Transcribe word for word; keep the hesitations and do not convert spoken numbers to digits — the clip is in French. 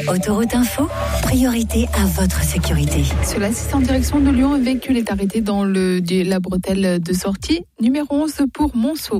Autoroute Info, priorité à votre sécurité. Sur la six en direction de Lyon, un véhicule est arrêté dans le, la bretelle de sortie numéro onze pour Monceau.